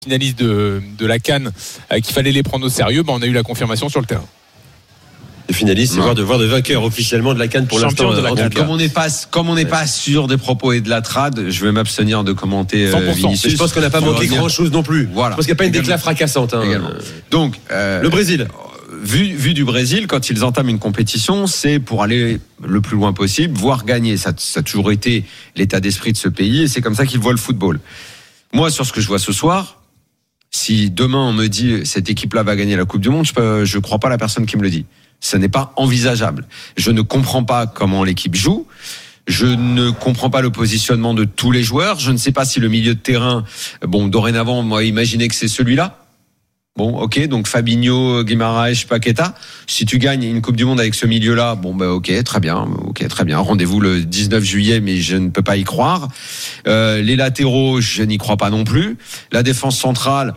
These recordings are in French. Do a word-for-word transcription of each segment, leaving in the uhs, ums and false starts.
finalistes de, de la CAN, euh, qu'il fallait les prendre au sérieux, bah, on a eu la confirmation sur le terrain. Les finalistes, c'est voir de voir de vainqueur officiellement de la CAN pour Champion l'instant. De la CAN. Comme on n'est pas, comme on n'est pas sûr des propos et de la trad, je vais m'abstenir de commenter euh, Vinicius. Je pense qu'on n'a pas manqué grand chose non plus. Voilà. Je pense qu'il n'y a pas une déclat fracassante. Hein. Donc, euh, le Brésil. Vu, vu du Brésil, quand ils entament une compétition, c'est pour aller le plus loin possible, voire gagner. Ça, ça a toujours été l'état d'esprit de ce pays et c'est comme ça qu'ils voient le football. Moi, sur ce que je vois ce soir, si demain on me dit cette équipe-là va gagner la Coupe du Monde, je ne crois pas à la personne qui me le dit. Ce n'est pas envisageable. Je ne comprends pas comment l'équipe joue. Je ne comprends pas le positionnement de tous les joueurs. Je ne sais pas si le milieu de terrain, bon, dorénavant, moi, imaginez que c'est celui-là. Bon, ok, donc Fabinho, Guimaraes, Paqueta. Si tu gagnes une Coupe du Monde avec ce milieu-là, bon, bah, ok, très bien, ok, très bien. Rendez-vous le dix-neuf juillet, mais je ne peux pas y croire. Euh, les latéraux, je n'y crois pas non plus. La défense centrale,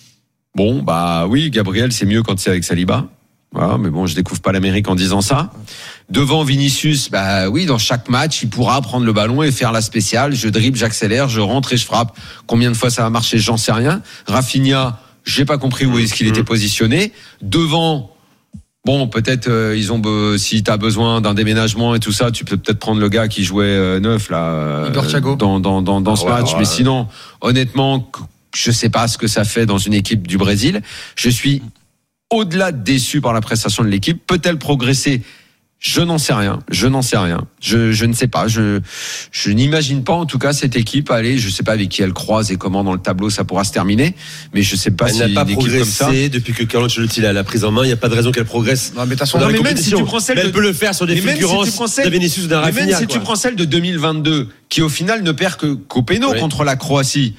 bon, bah oui, Gabriel, c'est mieux quand c'est avec Saliba. Voilà, mais bon, je découvre pas l'Amérique en disant ça. Devant Vinicius, bah oui, dans chaque match, il pourra prendre le ballon et faire la spéciale. Je dribble, j'accélère, je rentre et je frappe. Combien de fois ça va marcher, j'en sais rien. Rafinha, j'ai pas compris où est-ce qu'il était positionné. Devant, bon, peut-être euh, ils ont, euh, si t'as besoin d'un déménagement et tout ça, tu peux peut-être prendre le gars qui jouait euh, neuf là, euh, dans dans dans dans ce ouais, match. Ouais, mais ouais. Sinon, honnêtement, je sais pas ce que ça fait dans une équipe du Brésil. Je suis au-delà de déçu par la prestation de l'équipe. Peut-elle progresser ? Je n'en sais rien. Je n'en sais rien. Je, je ne sais pas. Je, je n'imagine pas, en tout cas, cette équipe aller. Je ne sais pas avec qui elle croise et comment dans le tableau ça pourra se terminer. Mais je ne sais pas elle si n'a pas une équipe comme ça. Depuis que Carlo Ancelotti a la prise en main, il n'y a pas de raison qu'elle progresse. Non, mais t'as son. Non, mais même si tu prends celle de... elle peut le faire sur des fulgurances si de Vinicius ou d'un Rafinha. Même si quoi. Tu prends celle de deux mille vingt-deux, qui au final ne perd que qu'au péno oui. contre la Croatie.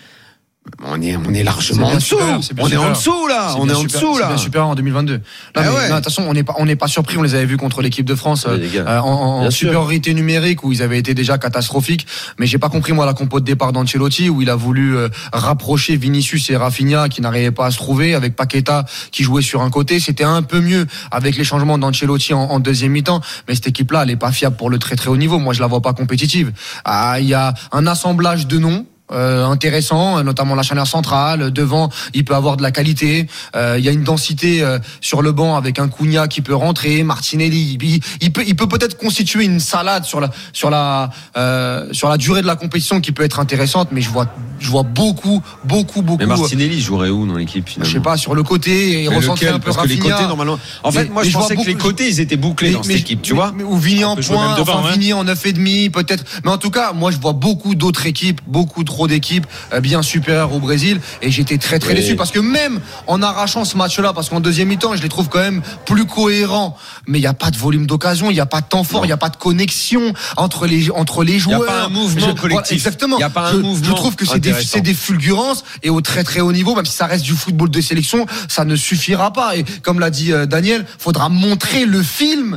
On est, on est largement en dessous. On est en dessous là. On est en dessous là. C'est bien supérieur en deux mille vingt-deux. Non, mais, ouais. non, de toute façon, on n'est pas, on n'est pas surpris. On les avait vus contre l'équipe de France euh, euh, en, en supériorité numérique où ils avaient été déjà catastrophiques. Mais j'ai pas compris moi la compo de départ d'Ancelotti où il a voulu euh, rapprocher Vinicius et Rafinha qui n'arrivaient pas à se trouver avec Paqueta qui jouait sur un côté. C'était un peu mieux avec les changements d'Ancelotti en, en deuxième mi-temps. Mais cette équipe-là, elle est pas fiable pour le très très haut niveau. Moi, je la vois pas compétitive. Ah, il y a un assemblage de noms. Euh, intéressant, notamment la charnière centrale. Devant, il peut avoir de la qualité. Euh, il y a une densité euh, sur le banc avec un Cunha qui peut rentrer, Martinelli. Il, il peut, il peut peut-être constituer une salade sur la, sur la, euh, sur la durée de la compétition qui peut être intéressante. Mais je vois, je vois beaucoup, beaucoup, beaucoup. Mais Martinelli jouerait où dans l'équipe finalement ? Je sais pas, sur le côté et recentrer un peu parce Rafinha. Que les côtés normalement. En fait, mais, moi je pensais que les côtés ils étaient bouclés mais, dans cette mais, équipe, tu mais, vois. Mais, ou Vigny en point, devant, enfin hein. Vigny en neuf et demi, peut-être. Mais en tout cas, moi je vois beaucoup d'autres équipes, beaucoup trop d'équipes bien supérieures au Brésil et j'étais très très oui. déçu parce que même en arrachant ce match-là, parce qu'en deuxième mi-temps je les trouve quand même plus cohérents, mais il n'y a pas de volume d'occasion, il n'y a pas de temps fort, il n'y a pas de connexion entre les entre les joueurs. Il n'y a pas un mouvement je, collectif. Voilà, exactement. Il y a pas un je, mouvement. Je trouve que c'est des, c'est des fulgurances et au très très haut niveau, même si ça reste du football de sélection, ça ne suffira pas. Et comme l'a dit euh, Daniel, faudra montrer le film.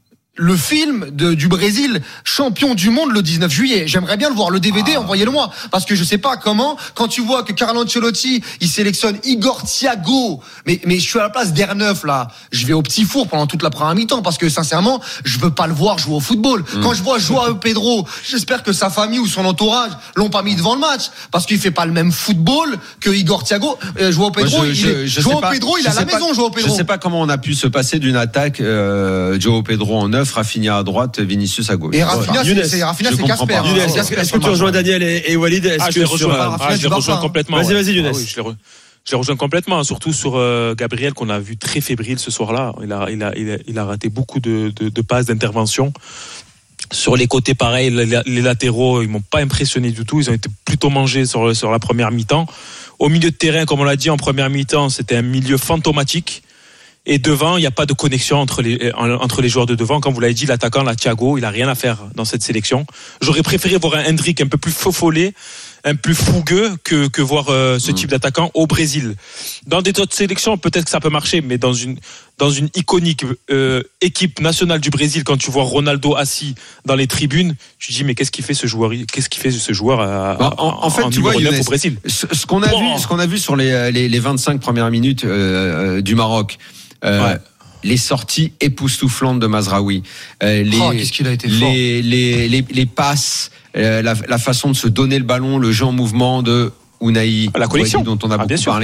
Le film de, du Brésil, champion du monde le dix-neuf juillet. J'aimerais bien le voir, le D V D, ah. envoyez-le-moi. Parce que je sais pas comment, quand tu vois que Carlo Ancelotti, il sélectionne Igor Thiago, mais, mais je suis à la place d'R neuf, là. Je vais au petit four pendant toute la première mi-temps, parce que sincèrement, je veux pas le voir jouer au football. Mmh. Quand je vois Joao Pedro, j'espère que sa famille ou son entourage l'ont pas mis devant le match, parce qu'il fait pas le même football que Igor Thiago. Euh, Joao Pedro, Moi, je, il est, je, je Joao pas, Pedro, il est à la pas, maison, Joao Pedro. Je sais pas comment on a pu se passer d'une attaque, euh, Joao Pedro en neuf, Rafinha à droite, Vinicius à gauche. Et Rafinha, c'est, c'est, Rafinha, c'est Casper. Younes, est-ce, est-ce que tu rejoins Daniel et, et Walid? Est-ce ah, que je les rejoins, sur, ah, ah, je les rejoins complètement. Vas-y, ouais. vas-y, Younes. Ah, oui, je les re... Je les rejoins complètement, surtout sur euh, Gabriel qu'on a vu très fébrile ce soir-là. Il a, il a, il a, il a raté beaucoup de, de, de passes, d'interventions. Sur les côtés, pareil, les, les latéraux, ils m'ont pas impressionné du tout. Ils ont été plutôt mangés sur, sur la première mi-temps. Au milieu de terrain, comme on l'a dit, en première mi-temps, c'était un milieu fantomatique. Et devant, il n'y a pas de connexion entre les, entre les joueurs de devant. Comme vous l'avez dit, l'attaquant, la Thiago, il n'a rien à faire dans cette sélection. J'aurais préféré voir un Hendrick un peu plus faux-follet, un plus fougueux que, que voir euh, ce mmh. type d'attaquant au Brésil. Dans des autres sélections, peut-être que ça peut marcher, mais dans une, dans une iconique euh, équipe nationale du Brésil, quand tu vois Ronaldo assis dans les tribunes, tu te dis mais qu'est-ce qu'il fait ce joueur, qu'est-ce qu'il fait ce joueur à, en, en, en fait, en tu vois, Younes, au Brésil. Ce, ce qu'on a oh. vu, ce qu'on a vu sur les, les, les vingt-cinq premières minutes euh, du Maroc. Euh, ouais. Les sorties époustouflantes de Mazraoui, euh, les, oh, qu'est-ce qu'il a été les, fort. les, les, les, les passes, euh, la, la façon de se donner le ballon, le jeu en mouvement de Unai, la collection dont on a ah, beaucoup bien sûr. parlé.